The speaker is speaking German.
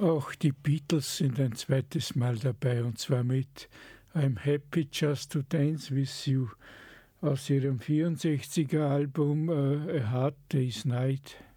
Auch die Beatles sind ein zweites Mal dabei, und zwar mit I'm Happy Just to Dance With You aus ihrem 64er Album A Hard Day's Night.